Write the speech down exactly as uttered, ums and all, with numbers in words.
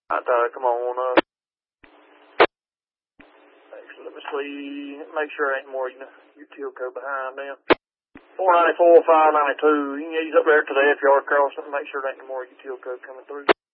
Right, uh, come on, uh, actually, let me see, make sure there ain't more utility code behind them. four ninety-four, five ninety-two, you can ease up there to the F yard crossing, make sure there ain't more utility code coming through.